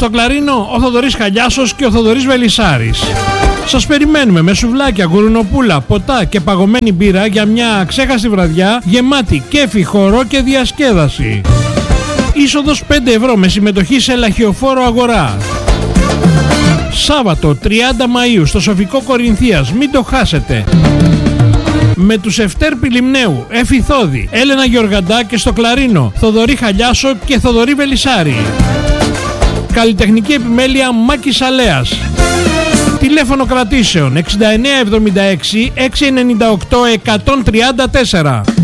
Στο κλαρίνο ο Θοδωρής Χαλιάσος και ο Θοδωρής Βελισσάρης. Σας περιμένουμε με σουβλάκια, γουρουνοπούλα, ποτά και παγωμένη μπύρα για μια αξέχαστη βραδιά γεμάτη κέφι, χορό και διασκέδαση. Είσοδος 5 ευρώ με συμμετοχή σε λαχιοφόρο αγορά. Σάββατο 30 Μαΐου στο Σοφικό Κορινθίας, μην το χάσετε. Με τους Ευτέρ Πηλιμνέου, Έφη Θόδη, Έλενα Γεωργαντά και στο κλαρίνο Θοδωρή Χαλιάσο και Θοδωρή Βελισσάρη. Καλλιτεχνική επιμέλεια Μάκης Αλέας. Τηλέφωνο κρατήσεων 6976 698 134.